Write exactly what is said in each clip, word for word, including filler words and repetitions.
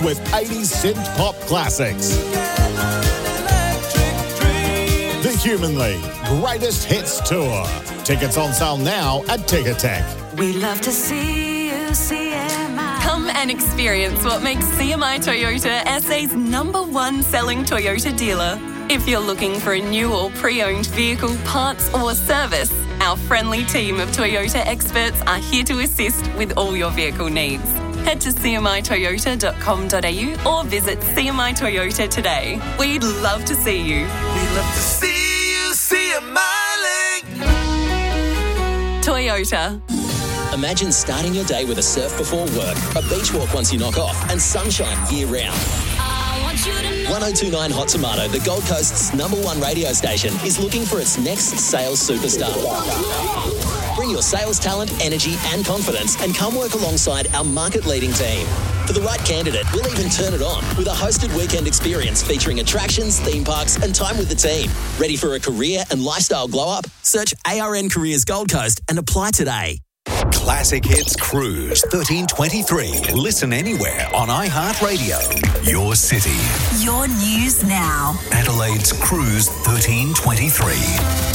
with eighties synth pop classics. The Human League Greatest Hits Tour. Tickets on sale now at Ticketek. We love to see you, C M I. Come and experience what makes C M I Toyota S A's number one selling Toyota dealer. If you're looking for a new or pre-owned vehicle, parts or service, our friendly team of Toyota experts are here to assist with all your vehicle needs. Head to c m i toyota dot com dot a u or visit C M I Toyota today. We'd love to see you. We love to see you, C M I Link. Toyota. Imagine starting your day with a surf before work, a beach walk once you knock off, and sunshine year-round. one oh two point nine Hot Tomato, the Gold Coast's number one radio station, is looking for its next sales superstar. Bring your sales talent, energy and confidence and come work alongside our market-leading team. For the right candidate, we'll even turn it on with a hosted weekend experience featuring attractions, theme parks and time with the team. Ready for a career and lifestyle glow-up? Search A R N Careers Gold Coast and apply today. Classic Hits Cruise thirteen twenty-three. Listen anywhere on iHeartRadio. Your city. Your news now. Adelaide's Cruise thirteen twenty-three.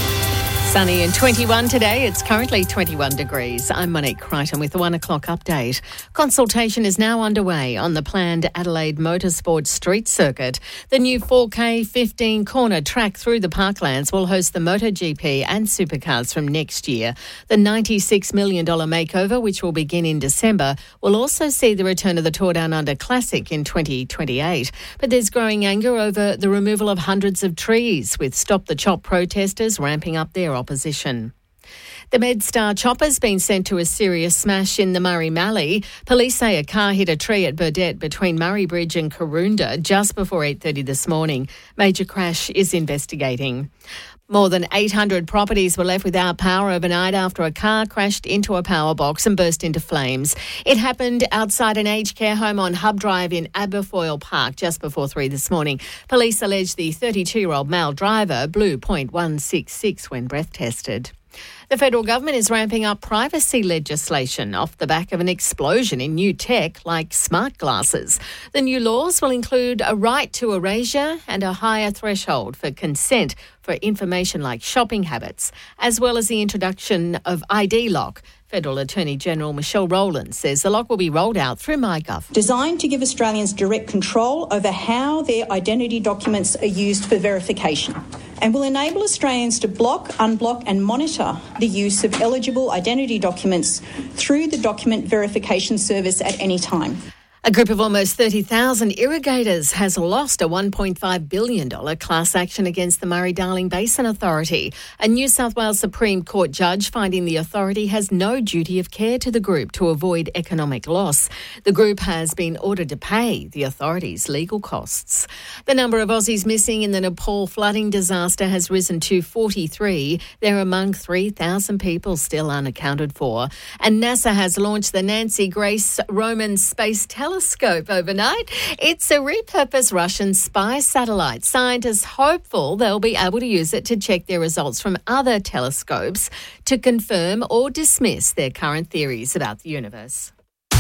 Sunny and twenty-one today. It's currently twenty-one degrees. I'm Monique Crichton with the one o'clock update. Consultation is now underway on the planned Adelaide Motorsport Street Circuit. The new four K fifteen corner track through the parklands will host the MotoGP and Supercars from next year. The ninety-six million dollars makeover, which will begin in December, will also see the return of the Tour Down Under Classic in twenty twenty-eight. But there's growing anger over the removal of hundreds of trees, with Stop the Chop protesters ramping up their opposition. The MedStar chopper's been sent to a serious smash in the Murray Mallee. Police say a car hit a tree at Burdett between Murray Bridge and Karoonda just before eight thirty this morning. Major crash is investigating. More than eight hundred properties were left without power overnight after a car crashed into a power box and burst into flames. It happened outside an aged care home on Hub Drive in Aberfoyle Park just before three this morning. Police allege the thirty-two-year-old male driver blew point one six six when breath tested. The federal government is ramping up privacy legislation off the back of an explosion in new tech like smart glasses. The new laws will include a right to erasure and a higher threshold for consent for information like shopping habits, as well as the introduction of I D lock. Federal Attorney General Michelle Rowland says the lock will be rolled out through MyGov. Designed to give Australians direct control over how their identity documents are used for verification, and will enable Australians to block, unblock and monitor the use of eligible identity documents through the document verification service at any time. A group of almost thirty thousand irrigators has lost a one point five billion dollars class action against the Murray-Darling Basin Authority. A New South Wales Supreme Court judge finding the authority has no duty of care to the group to avoid economic loss. The group has been ordered to pay the authority's legal costs. The number of Aussies missing in the Nepal flooding disaster has risen to forty-three. They're among three thousand people still unaccounted for. And NASA has launched the Nancy Grace Roman Space Telescope. Telescope overnight. It's a repurposed Russian spy satellite. Scientists hopeful they'll be able to use it to check their results from other telescopes to confirm or dismiss their current theories about the universe.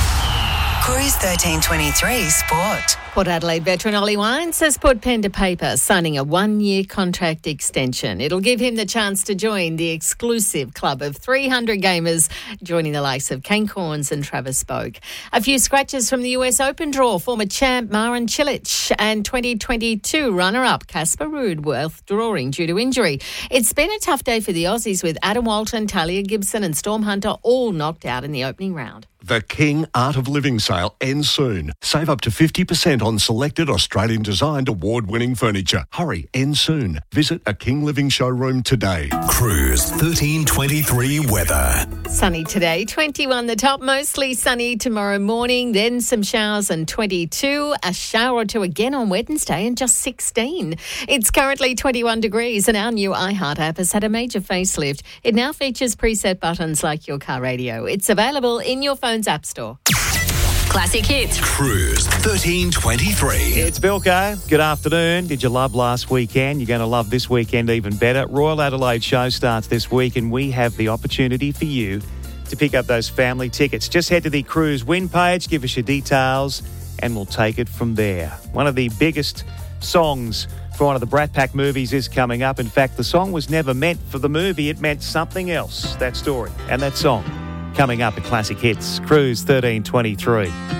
Cruise thirteen twenty-three Sport. Port Adelaide veteran Ollie Wines has put pen to paper, signing a one-year contract extension. It'll give him the chance to join the exclusive club of three hundred gamers, joining the likes of Kane Corns and Travis Boak. A few scratches from the U S Open draw, former champ Marin Cilic and twenty twenty-two runner-up Casper Ruud withdrawing due to injury. It's been a tough day for the Aussies, with Adam Walton, Talia Gibson and Storm Hunter all knocked out in the opening round. The King Art of Living sale ends soon. Save up to fifty percent on selected Australian-designed award-winning furniture. Hurry, ends soon. Visit a King Living showroom today. Cruise thirteen twenty-three weather. Sunny today, twenty-one the top, mostly sunny tomorrow morning, then some showers and twenty-two, a shower or two again on Wednesday and just sixteen. It's currently twenty-one degrees and our new iHeart app has had a major facelift. It now features preset buttons like your car radio. It's available in your phone's app store. Classic Hits. Cruise thirteen twenty-three. It's Bilko. Good afternoon. Did you love last weekend? You're going to love this weekend even better. Royal Adelaide Show starts this week and we have the opportunity for you to pick up those family tickets. Just head to the Cruise Win page, give us your details and we'll take it from there. One of the biggest songs for one of the Brat Pack movies is coming up. In fact, the song was never meant for the movie. It meant something else, that story and that song. Coming up at Classic Hits, Cruise thirteen twenty-three.